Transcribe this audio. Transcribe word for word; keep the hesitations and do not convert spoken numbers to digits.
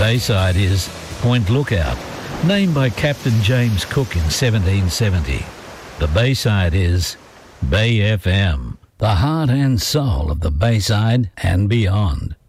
Bayside is Point Lookout, named by Captain James Cook in seventeen seventy. The Bayside is Bay F M, the heart and soul of the Bayside and beyond.